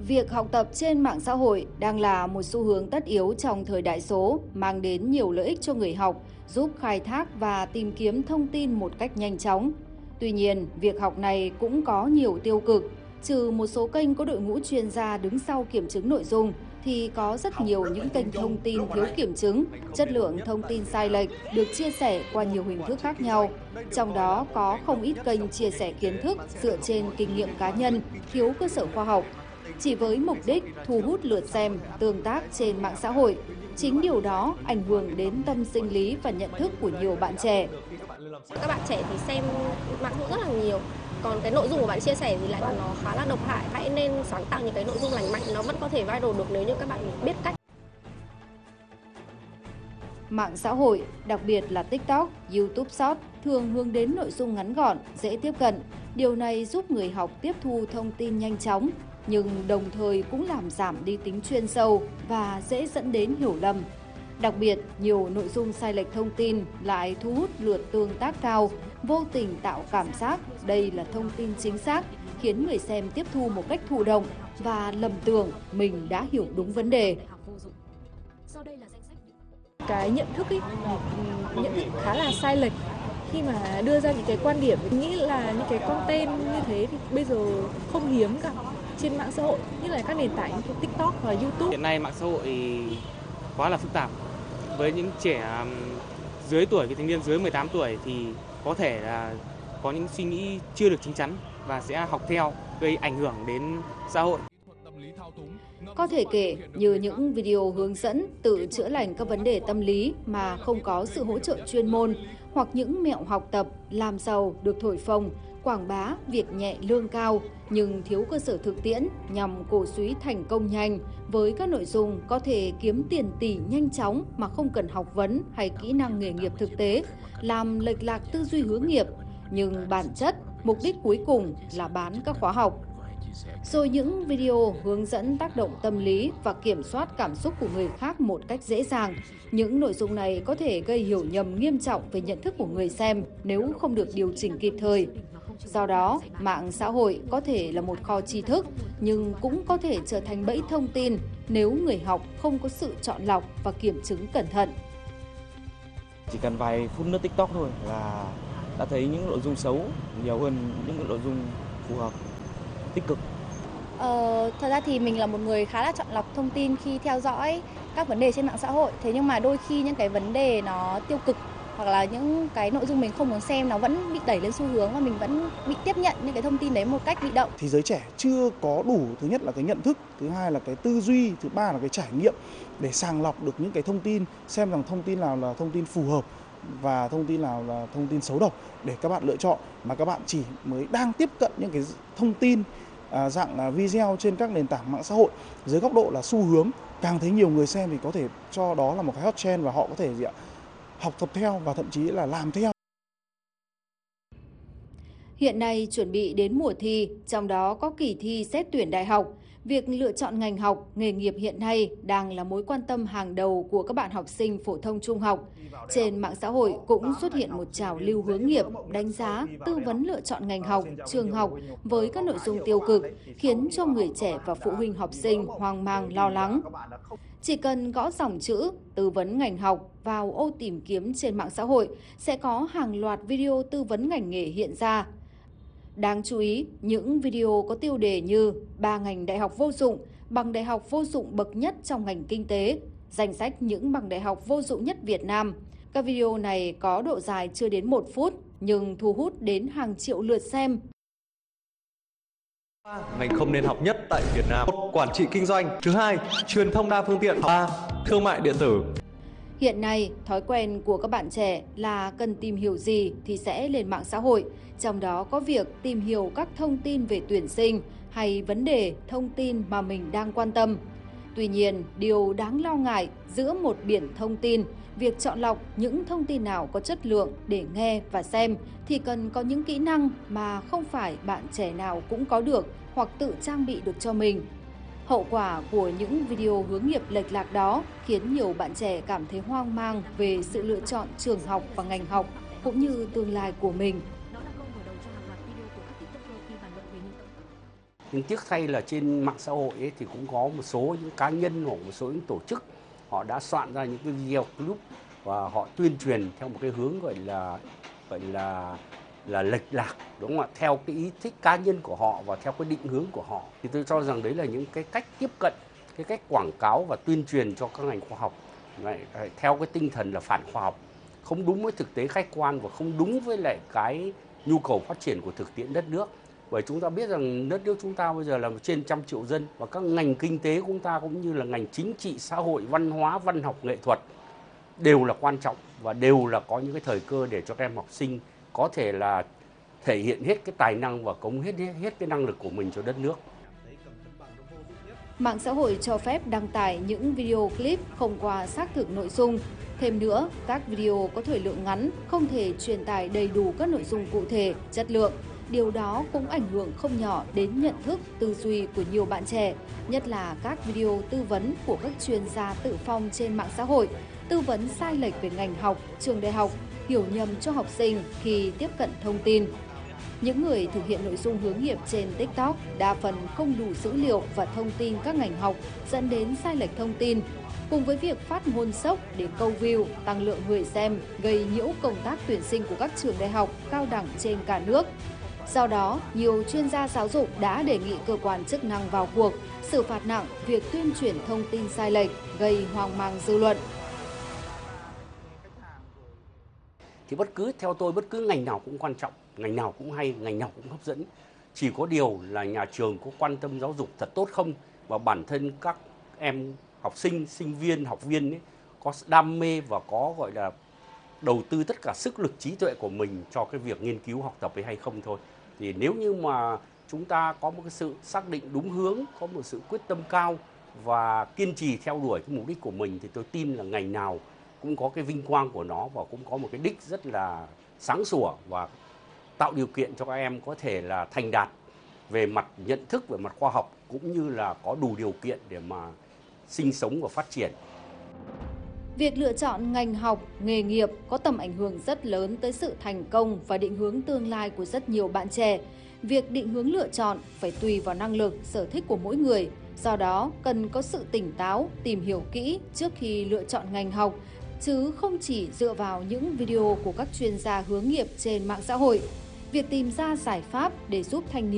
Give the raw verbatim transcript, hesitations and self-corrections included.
Việc học tập trên mạng xã hội đang là một xu hướng tất yếu trong thời đại số, mang đến nhiều lợi ích cho người học, giúp khai thác và tìm kiếm thông tin một cách nhanh chóng. Tuy nhiên, việc học này cũng có nhiều tiêu cực. Trừ một số kênh có đội ngũ chuyên gia đứng sau kiểm chứng nội dung, thì có rất nhiều những kênh thông tin thiếu kiểm chứng, chất lượng thông tin sai lệch được chia sẻ qua nhiều hình thức khác nhau. Trong đó có không ít kênh chia sẻ kiến thức dựa trên kinh nghiệm cá nhân, thiếu cơ sở khoa học, chỉ với mục đích thu hút lượt xem, tương tác trên mạng xã hội. Chính điều đó ảnh hưởng đến tâm sinh lý và nhận thức của nhiều bạn trẻ. Các bạn trẻ thì xem mạng xã hội rất là nhiều. Còn cái nội dung của bạn chia sẻ thì lại nó khá là độc hại. Hãy nên sáng tạo những cái nội dung lành mạnh, nó vẫn có thể viral được nếu như các bạn biết cách. Mạng xã hội, đặc biệt là TikTok, YouTube Short, thường hướng đến nội dung ngắn gọn, dễ tiếp cận. Điều này giúp người học tiếp thu thông tin nhanh chóng, nhưng đồng thời cũng làm giảm đi tính chuyên sâu và dễ dẫn đến hiểu lầm. Đặc biệt, nhiều nội dung sai lệch thông tin lại thu hút lượt tương tác cao, vô tình tạo cảm giác đây là thông tin chính xác, khiến người xem tiếp thu một cách thụ động và lầm tưởng mình đã hiểu đúng vấn đề. Cái nhận thức ấy, nhận thức khá là sai lệch khi mà đưa ra những cái quan điểm. Mình nghĩ là những cái content như thế thì bây giờ không hiếm cả trên mạng xã hội, như là các nền tảng như TikTok và YouTube. Hiện nay mạng xã hội quá là phức tạp. Với những trẻ dưới tuổi, vị thành niên dưới mười tám tuổi thì có thể là có những suy nghĩ chưa được chín chắn và sẽ học theo, gây ảnh hưởng đến xã hội. Có thể kể như những video hướng dẫn tự chữa lành các vấn đề tâm lý mà không có sự hỗ trợ chuyên môn, hoặc những mẹo học tập làm giàu được thổi phồng, quảng bá việc nhẹ lương cao nhưng thiếu cơ sở thực tiễn nhằm cổ súy thành công nhanh với các nội dung có thể kiếm tiền tỷ nhanh chóng mà không cần học vấn hay kỹ năng nghề nghiệp thực tế, làm lệch lạc tư duy hướng nghiệp, nhưng bản chất, mục đích cuối cùng là bán các khóa học. Rồi những video hướng dẫn tác động tâm lý và kiểm soát cảm xúc của người khác một cách dễ dàng. Những nội dung này có thể gây hiểu nhầm nghiêm trọng về nhận thức của người xem nếu không được điều chỉnh kịp thời. Do đó, mạng xã hội có thể là một kho tri thức, nhưng cũng có thể trở thành bẫy thông tin nếu người học không có sự chọn lọc và kiểm chứng cẩn thận. Chỉ cần vài phút lướt TikTok thôi là đã thấy những nội dung xấu nhiều hơn những nội dung phù hợp, tích cực. Ờ, thật ra thì mình là một người khá là chọn lọc thông tin khi theo dõi các vấn đề trên mạng xã hội. Thế nhưng mà đôi khi những cái vấn đề nó tiêu cực hoặc là những cái nội dung mình không muốn xem nó vẫn bị đẩy lên xu hướng và mình vẫn bị tiếp nhận những cái thông tin đấy một cách bị động. Thì giới trẻ chưa có đủ, thứ nhất là cái nhận thức, thứ hai là cái tư duy, thứ ba là cái trải nghiệm để sàng lọc được những cái thông tin, xem rằng thông tin nào là thông tin phù hợp và thông tin nào là thông tin xấu độc để các bạn lựa chọn, mà các bạn chỉ mới đang tiếp cận những cái thông tin à, dạng à, video trên các nền tảng mạng xã hội dưới góc độ là xu hướng, càng thấy nhiều người xem thì có thể cho đó là một cái hot trend và họ có thể gì ạ, học tập theo và thậm chí là làm theo. Hiện nay chuẩn bị đến mùa thi, trong đó có kỳ thi xét tuyển đại học. Việc lựa chọn ngành học, nghề nghiệp hiện nay đang là mối quan tâm hàng đầu của các bạn học sinh phổ thông trung học. Trên mạng xã hội cũng xuất hiện một trào lưu hướng nghiệp, đánh giá, tư vấn lựa chọn ngành học, trường học với các nội dung tiêu cực, khiến cho người trẻ và phụ huynh học sinh hoang mang lo lắng. Chỉ cần gõ dòng chữ tư vấn ngành học vào ô tìm kiếm trên mạng xã hội sẽ có hàng loạt video tư vấn ngành nghề hiện ra. Đáng chú ý, những video có tiêu đề như ba ngành đại học vô dụng, bằng đại học vô dụng bậc nhất trong ngành kinh tế, danh sách những bằng đại học vô dụng nhất Việt Nam. Các video này có độ dài chưa đến một phút nhưng thu hút đến hàng triệu lượt xem. Ngành không nên học nhất tại Việt Nam: một, quản trị kinh doanh; thứ hai, truyền thông đa phương tiện; ba, thương mại điện tử. Hiện nay, thói quen của các bạn trẻ là cần tìm hiểu gì thì sẽ lên mạng xã hội, trong đó có việc tìm hiểu các thông tin về tuyển sinh hay vấn đề thông tin mà mình đang quan tâm. Tuy nhiên, điều đáng lo ngại giữa một biển thông tin, việc chọn lọc những thông tin nào có chất lượng để nghe và xem thì cần có những kỹ năng mà không phải bạn trẻ nào cũng có được hoặc tự trang bị được cho mình. Hậu quả của những video hướng nghiệp lệch lạc đó khiến nhiều bạn trẻ cảm thấy hoang mang về sự lựa chọn trường học và ngành học cũng như tương lai của mình. Nhưng tiếc thay là trên mạng xã hội ấy thì cũng có một số những cá nhân hoặc một số những tổ chức họ đã soạn ra những cái video clip và họ tuyên truyền theo một cái hướng gọi là gọi là là lệch lạc, đúng không ạ? Theo cái ý thích cá nhân của họ và theo cái định hướng của họ. Thì tôi cho rằng đấy là những cái cách tiếp cận, cái cách quảng cáo và tuyên truyền cho các ngành khoa học lại theo cái tinh thần là phản khoa học, không đúng với thực tế khách quan và không đúng với lại cái nhu cầu phát triển của thực tiễn đất nước. Bởi chúng ta biết rằng đất nước chúng ta bây giờ là trên trăm triệu dân và các ngành kinh tế của chúng ta cũng như là ngành chính trị, xã hội, văn hóa, văn học, nghệ thuật đều là quan trọng và đều là có những cái thời cơ để cho các em học sinh có thể là thể hiện hết cái tài năng và cống hết hết, hết cái năng lực của mình cho đất nước. Mạng xã hội cho phép đăng tải những video clip không qua xác thực nội dung. Thêm nữa, các video có thời lượng ngắn không thể truyền tải đầy đủ các nội dung cụ thể, chất lượng. Điều đó cũng ảnh hưởng không nhỏ đến nhận thức, tư duy của nhiều bạn trẻ, nhất là các video tư vấn của các chuyên gia tự phong trên mạng xã hội, tư vấn sai lệch về ngành học, trường đại học, hiểu nhầm cho học sinh khi tiếp cận thông tin. Những người thực hiện nội dung hướng nghiệp trên TikTok đa phần không đủ dữ liệu và thông tin các ngành học, dẫn đến sai lệch thông tin. Cùng với việc phát ngôn sốc để câu view, tăng lượng người xem, gây nhiễu công tác tuyển sinh của các trường đại học, cao đẳng trên cả nước. Do đó, nhiều chuyên gia giáo dục đã đề nghị cơ quan chức năng vào cuộc, xử phạt nặng việc tuyên truyền thông tin sai lệch, gây hoang mang dư luận. Thì bất cứ, theo tôi, bất cứ ngành nào cũng quan trọng, ngành nào cũng hay, ngành nào cũng hấp dẫn. Chỉ có điều là nhà trường có quan tâm giáo dục thật tốt không, và bản thân các em học sinh, sinh viên, học viên ấy, có đam mê và có gọi là đầu tư tất cả sức lực trí tuệ của mình cho cái việc nghiên cứu học tập ấy hay không thôi. Thì nếu như mà chúng ta có một cái sự xác định đúng hướng, có một sự quyết tâm cao và kiên trì theo đuổi cái mục đích của mình, thì tôi tin là ngành nào cũng có cái vinh quang của nó và cũng có một cái đích rất là sáng sủa và tạo điều kiện cho các em có thể là thành đạt về mặt nhận thức, về mặt khoa học, cũng như là có đủ điều kiện để mà sinh sống và phát triển. Việc lựa chọn ngành học, nghề nghiệp có tầm ảnh hưởng rất lớn tới sự thành công và định hướng tương lai của rất nhiều bạn trẻ. Việc định hướng lựa chọn phải tùy vào năng lực, sở thích của mỗi người. Do đó, cần có sự tỉnh táo, tìm hiểu kỹ trước khi lựa chọn ngành học, chứ không chỉ dựa vào những video của các chuyên gia hướng nghiệp trên mạng xã hội. Việc tìm ra giải pháp để giúp thanh niên